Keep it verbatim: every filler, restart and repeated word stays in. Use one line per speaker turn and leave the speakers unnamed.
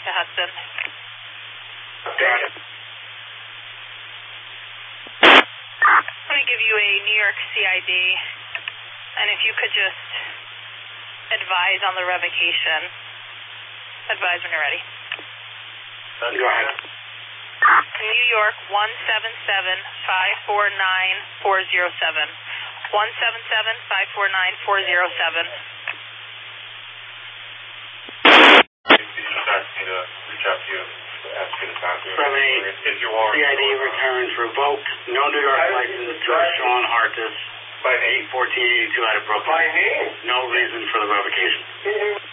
to Hudson.
Got it.
I'm going to give you a New York C I D, and if you could just advise on the revocation. Advise when you're ready.
Go ahead.
New York one seven seven, five four nine, four zero seven. one seven seven, five four nine, four zero seven.
Just asked me to reach out to you, ask you to talk to you.
seven eight, C I D returns revoked, no New York license to Sean Hartis, eight fourteen eighty-two out of Brooklyn.
By name?
No reason for the revocation.